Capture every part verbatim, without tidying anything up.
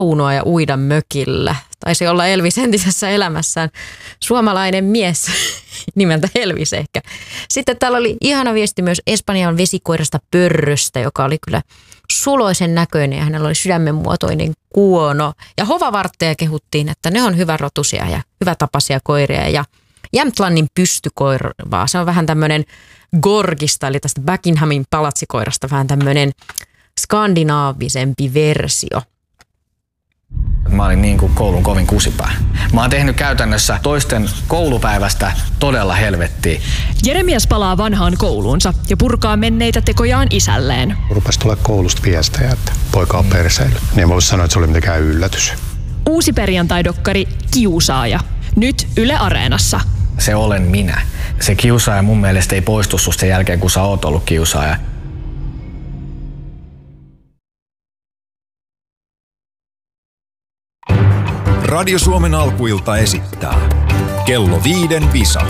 saunoa ja uida mökillä. Taisi olla Elvis entisessä elämässään suomalainen mies nimeltä Elvis ehkä. Sitten täällä oli ihana viesti myös Espanjan vesikoirasta Pörröstä, joka oli kyllä suloisen näköinen ja hänellä oli sydämen muotoinen kuono. Ja hovavartteja kehuttiin, että ne on hyvärotuisia ja hyvätapaisia koiria. Ja Jämtlannin pystykoirvaa, se on vähän tämmöinen Gorgista, eli tästä Buckinghamin palatsikoirasta vähän tämmöinen skandinaavisempi versio. Mä olin niin kuin koulun kovin kusipää. Mä oon tehnyt käytännössä toisten koulupäivästä todella helvettiä. Jeremias palaa vanhaan kouluunsa ja purkaa menneitä tekojaan isälleen. Rupesi tulla koulusta viestejä, että poika on perseily. Niin mä voisin sanoa, että se oli mitenkään yllätys. Uusi perjantai-dokkari Kiusaaja. Nyt Yle Areenassa. Se olen minä. Se kiusaaja mun mielestä ei poistu susta sen jälkeen, kun sä oot ollut kiusaaja. Radio Suomen alkuilta esittää Kello viiden visa.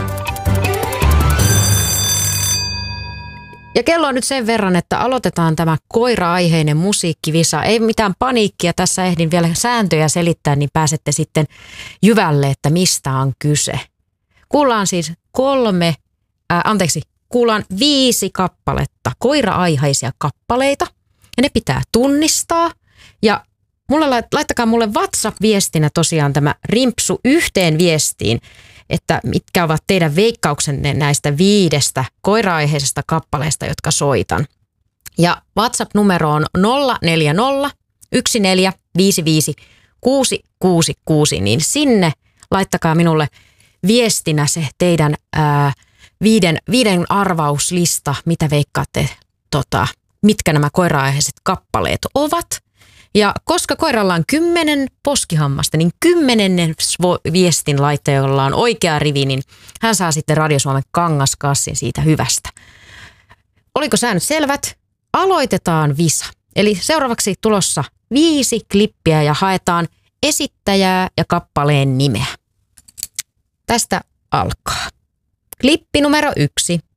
Ja kello on nyt sen verran, että aloitetaan tämä koira-aiheinen musiikkivisa. Ei mitään paniikkia, tässä ehdin vielä sääntöjä selittää, niin pääsette sitten jyvälle, että mistä on kyse. Kuullaan siis kolme, ää, anteeksi, kuullaan viisi kappaletta, koira-aiheisia kappaleita. Ja ne pitää tunnistaa. Ja mulle, laittakaa mulle WhatsApp-viestinä tosiaan tämä rimpsu yhteen viestiin, että mitkä ovat teidän veikkauksenne näistä viidestä koira-aiheisesta kappaleesta, jotka soitan. Ja WhatsApp-numero on nolla neljä nolla yksi neljä viisi viisi kuusi kuusi kuusi, niin sinne laittakaa minulle viestinä se teidän ää, viiden, viiden arvauslista, mitä veikkaatte, tota, mitkä nämä koira-aiheiset kappaleet ovat. Ja koska koiralla on kymmenen poskihammasta, niin kymmenennen viestin laittaja, jolla on oikea rivi, niin hän saa sitten Radio Suomen kangaskassin siitä hyvästä. Oliko säännöt selvät? Aloitetaan visa. Eli seuraavaksi tulossa viisi klippiä ja haetaan esittäjää ja kappaleen nimeä. Tästä alkaa. Klippi numero yksi.